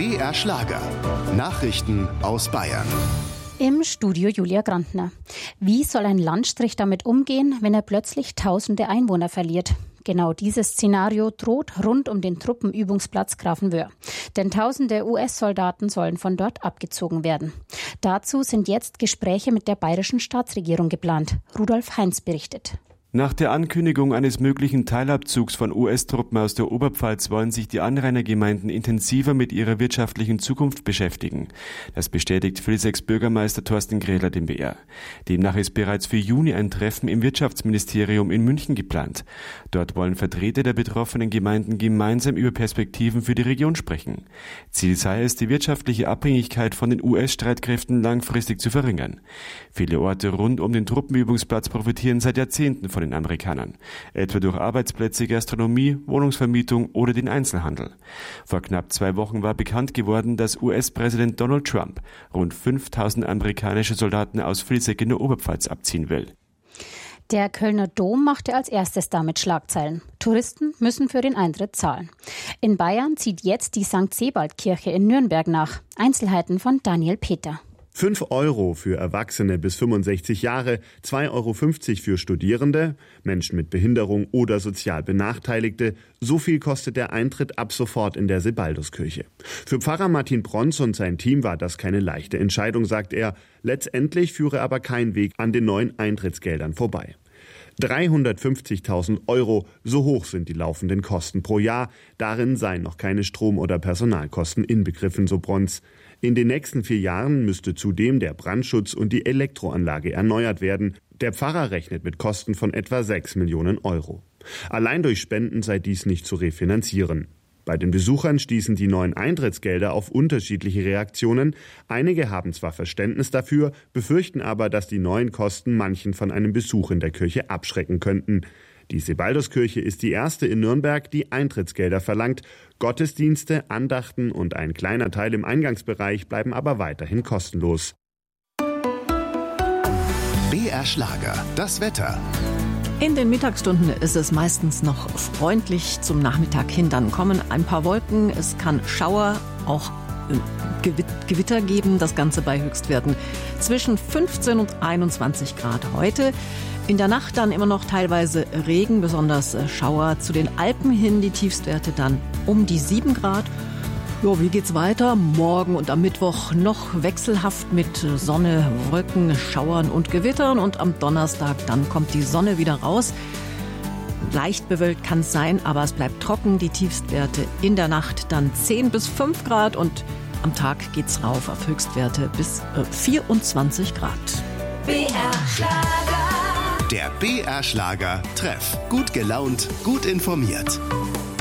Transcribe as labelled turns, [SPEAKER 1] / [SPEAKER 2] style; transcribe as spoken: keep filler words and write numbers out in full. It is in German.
[SPEAKER 1] B R Schlager. Nachrichten aus Bayern.
[SPEAKER 2] Im Studio Julia Grantner. Wie soll ein Landstrich damit umgehen, wenn er plötzlich tausende Einwohner verliert? Genau dieses Szenario droht rund um den Truppenübungsplatz Grafenwöhr. Denn tausende U S-Soldaten sollen von dort abgezogen werden. Dazu sind jetzt Gespräche mit der bayerischen Staatsregierung geplant. Rudolf Heinz berichtet.
[SPEAKER 3] Nach der Ankündigung eines möglichen Teilabzugs von U S-Truppen aus der Oberpfalz wollen sich die Anrainergemeinden intensiver mit ihrer wirtschaftlichen Zukunft beschäftigen. Das bestätigt Vilsecs Bürgermeister Thorsten Grähler dem B R. Demnach ist bereits für Juni ein Treffen im Wirtschaftsministerium in München geplant. Dort wollen Vertreter der betroffenen Gemeinden gemeinsam über Perspektiven für die Region sprechen. Ziel sei es, die wirtschaftliche Abhängigkeit von den U S-Streitkräften langfristig zu verringern. Viele Orte rund um den Truppenübungsplatz profitieren seit Jahrzehnten von den Amerikanern, etwa durch Arbeitsplätze, Gastronomie, Wohnungsvermietung oder den Einzelhandel. Vor knapp zwei Wochen war bekannt geworden, dass U S-Präsident Donald Trump rund fünftausend amerikanische Soldaten aus Vilseck in der Oberpfalz abziehen will.
[SPEAKER 2] Der Kölner Dom machte als erstes damit Schlagzeilen. Touristen müssen für den Eintritt zahlen. In Bayern zieht jetzt die Sankt Sebald-Kirche in Nürnberg nach. Einzelheiten von Daniel Peter.
[SPEAKER 4] fünf Euro für Erwachsene bis fünfundsechzig Jahre, zwei Euro fünfzig für Studierende, Menschen mit Behinderung oder sozial Benachteiligte. So viel kostet der Eintritt ab sofort in der Sebalduskirche. Für Pfarrer Martin Bronz und sein Team war das keine leichte Entscheidung, sagt er. Letztendlich führe aber kein Weg an den neuen Eintrittsgeldern vorbei. dreihundertfünfzigtausend Euro, so hoch sind die laufenden Kosten pro Jahr. Darin seien noch keine Strom- oder Personalkosten inbegriffen, so Bronz. In den nächsten vier Jahren müsste zudem der Brandschutz und die Elektroanlage erneuert werden. Der Pfarrer rechnet mit Kosten von etwa sechs Millionen Euro. Allein durch Spenden sei dies nicht zu refinanzieren. Bei den Besuchern stießen die neuen Eintrittsgelder auf unterschiedliche Reaktionen. Einige haben zwar Verständnis dafür, befürchten aber, dass die neuen Kosten manchen von einem Besuch in der Kirche abschrecken könnten. Die Sebalduskirche ist die erste in Nürnberg, die Eintrittsgelder verlangt. Gottesdienste, Andachten und ein kleiner Teil im Eingangsbereich bleiben aber weiterhin kostenlos.
[SPEAKER 1] B R Schlager, das Wetter.
[SPEAKER 5] In den Mittagsstunden ist es meistens noch freundlich. Zum Nachmittag hin dann kommen ein paar Wolken. Es kann Schauer, auch Gewitter geben. Das Ganze bei Höchstwerten zwischen fünfzehn und einundzwanzig Grad heute. In der Nacht dann immer noch teilweise Regen, besonders Schauer. Zu den Alpen hin die Tiefstwerte dann um die sieben Grad. Jo, wie geht's weiter? Morgen und am Mittwoch noch wechselhaft mit Sonne, Wolken, Schauern und Gewittern. Und am Donnerstag dann kommt die Sonne wieder raus. Leicht bewölkt kann es sein, aber es bleibt trocken. Die Tiefstwerte in der Nacht dann zehn bis fünf Grad und am Tag geht's rauf auf Höchstwerte bis vierundzwanzig Grad.
[SPEAKER 1] B R Schlager. Der B R Schlager Treff. Gut gelaunt, gut informiert.